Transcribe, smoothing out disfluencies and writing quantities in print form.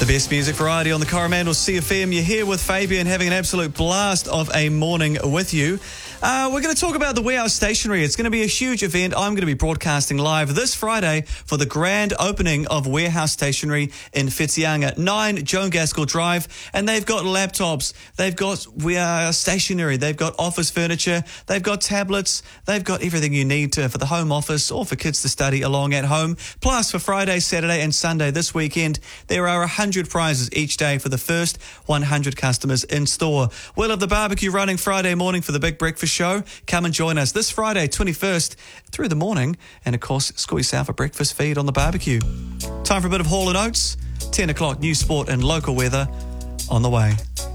The best music variety on the Coromandel CFM. You're here with Fabian, having an absolute blast of a morning with you. We're going to talk about the Warehouse Stationery. It's going to be a huge event. I'm going to be broadcasting live this Friday for the grand opening of Warehouse Stationery in Whitianga, 9 Joan Gaskell Drive. And they've got laptops, they've got stationery, they've got office furniture, they've got tablets, they've got everything you need for the home office or for kids to study along at home. Plus, for Friday, Saturday and Sunday this weekend, there are 100 prizes each day for the first 100 customers in store. We'll have the barbecue running Friday morning for the Big Breakfast Show. Come and join us this Friday, 21st, through the morning. And, of course, score yourself a breakfast feed on the barbecue. Time for a bit of Hall & Oates. 10 o'clock, news, sport and local weather on the way.